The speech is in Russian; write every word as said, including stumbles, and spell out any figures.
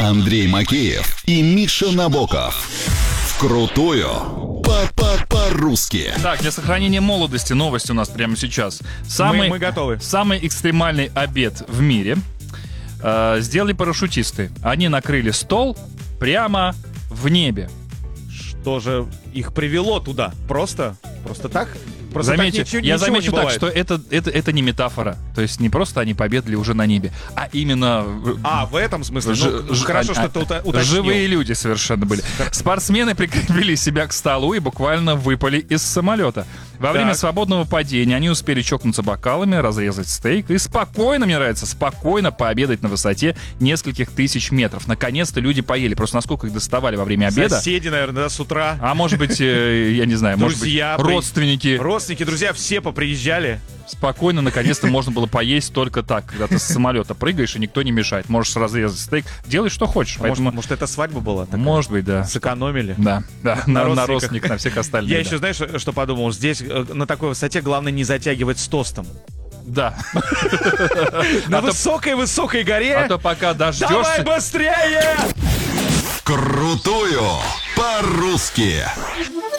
Андрей Макеев и Миша Набоков. Вкрутую по-по-по-русски. Так, для сохранения молодости новость у нас прямо сейчас. Самый, мы, мы готовы. Самый экстремальный обед в мире э, сделали парашютисты. Они накрыли стол прямо в небе. Что же их привело туда? Просто? Просто так? Просто Заметьте, так ничего, я ничего замечу не так, бывает. что это, это, это не метафора. То есть не просто они пообедали уже на небе, а именно... А, в этом смысле? Ж- Ну, ж- хорошо, а- что ты ута- уточнил. Живые люди совершенно были. Спортсмены прикрепили себя к столу и буквально выпали из самолета. Во время Так. свободного падения они успели чокнуться бокалами, разрезать стейк и спокойно, мне нравится, спокойно пообедать на высоте нескольких тысяч метров. Наконец-то люди поели. Просто насколько их доставали во время обеда. Соседи, наверное, да, с утра. А может быть, э, я не знаю, может быть, Друзья, при- родственники. Родственники, друзья, все поприезжали. Спокойно, наконец-то можно было поесть только так, когда ты с самолета прыгаешь, и никто не мешает. Можешь разрезать стейк, делай, что хочешь. А может, Поэтому... может, это свадьба была такая? Может быть, да. Сэкономили. Да, да, На на, на родственниках. родственник, на всех остальных. Я да. еще, знаешь, что подумал? Здесь э, на такой высоте главное не затягивать с тостом. Да. На А то- высокой-высокой горе. А то пока Давай дождешься... быстрее! Вкрутую по-русски.